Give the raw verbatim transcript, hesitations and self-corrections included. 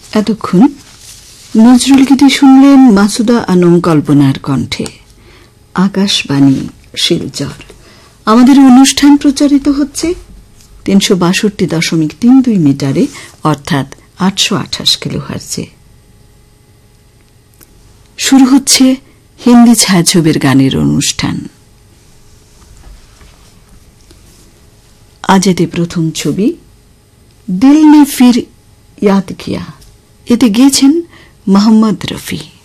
এতক্ষণ নজরুল গীতি শুনলেন মাসুদা আনম কল্পনার কণ্ঠে। আকাশবাণী শিলচর। আমাদের অনুষ্ঠান প্রচারিত হচ্ছে তিনশো বাষট্টি দশমিক তিন দুই মিটারে, অর্থাৎ আটশো আঠাশ কিলোহার্জে। শুরু হচ্ছে হিন্দি ছায়াছবির গানের অনুষ্ঠান। আজ এতে প্রথম ছবি দিল নে ফির ইয়াদ কিয়া। এতে গেয়েছেন মোহাম্মদ রফি।